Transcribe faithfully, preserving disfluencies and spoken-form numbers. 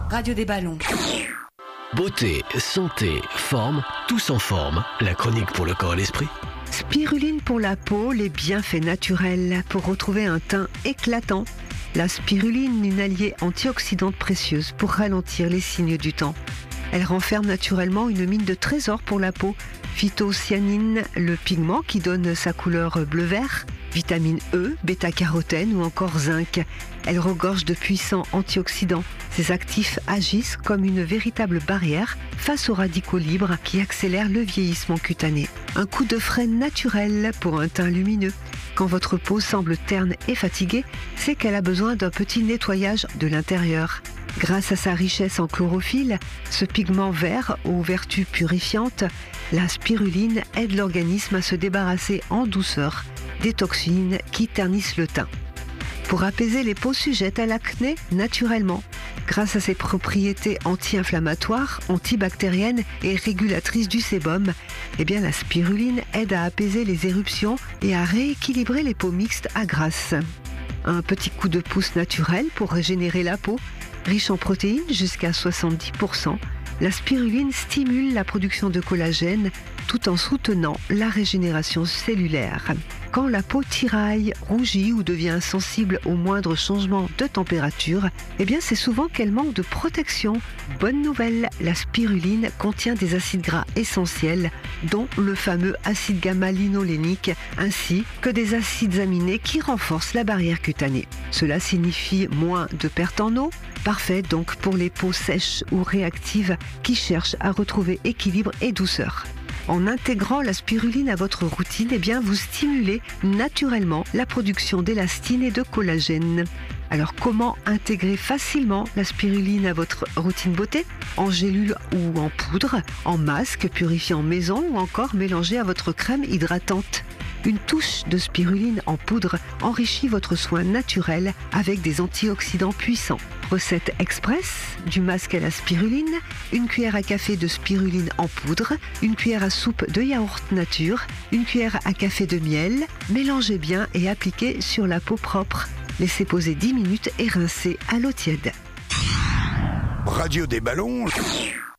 Radio des Ballons. Beauté, santé, forme, tous en forme. La chronique pour le corps et l'esprit. Spiruline pour la peau, les bienfaits naturels pour retrouver un teint éclatant. La spiruline, une alliée antioxydante précieuse pour ralentir les signes du temps. Elle renferme naturellement une mine de trésors pour la peau. Phytocyanine, le pigment qui donne sa couleur bleu-vert, vitamine E, bêta-carotène ou encore zinc. Elle regorge de puissants antioxydants. Ces actifs agissent comme une véritable barrière face aux radicaux libres qui accélèrent le vieillissement cutané. Un coup de frein naturel pour un teint lumineux. Quand votre peau semble terne et fatiguée, c'est qu'elle a besoin d'un petit nettoyage de l'intérieur. Grâce à sa richesse en chlorophylle, ce pigment vert aux vertus purifiantes, la spiruline aide l'organisme à se débarrasser en douceur des toxines qui ternissent le teint. Pour apaiser les peaux sujettes à l'acné naturellement, grâce à ses propriétés anti-inflammatoires, antibactériennes et régulatrices du sébum, eh bien la spiruline aide à apaiser les éruptions et à rééquilibrer les peaux mixtes à grasse. Un petit coup de pouce naturel pour régénérer la peau, riche en protéines jusqu'à soixante-dix pour cent, la spiruline stimule la production de collagène tout en soutenant la régénération cellulaire. Quand la peau tiraille, rougit ou devient sensible au moindre changement de température, eh bien c'est souvent qu'elle manque de protection. Bonne nouvelle, la spiruline contient des acides gras essentiels, dont le fameux acide gamma-linolénique, ainsi que des acides aminés qui renforcent la barrière cutanée. Cela signifie moins de perte en eau, parfait donc pour les peaux sèches ou réactives qui cherchent à retrouver équilibre et douceur. En intégrant la spiruline à votre routine, eh bien vous stimulez naturellement la production d'élastine et de collagène. Alors comment intégrer facilement la spiruline à votre routine beauté? En gélule ou en poudre, en masque purifiant maison ou encore mélangé à votre crème hydratante. Une touche de spiruline en poudre enrichit votre soin naturel avec des antioxydants puissants. Recette express du masque à la spiruline, une cuillère à café de spiruline en poudre, une cuillère à soupe de yaourt nature, une cuillère à café de miel. Mélangez bien et appliquez sur la peau propre. Laissez poser dix minutes et rincez à l'eau tiède. Radio des Ballons.